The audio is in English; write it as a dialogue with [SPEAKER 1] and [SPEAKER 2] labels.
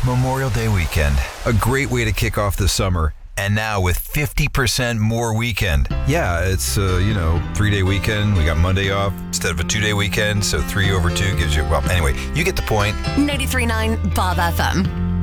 [SPEAKER 1] Memorial Day weekend. A great way to kick off the summer. And now with 50% more weekend. Yeah, it's, 3-day weekend. We got Monday off instead of a 2-day weekend. So 3 over 2 gives you, well, anyway, you get the point.
[SPEAKER 2] 93.9 Bob FM.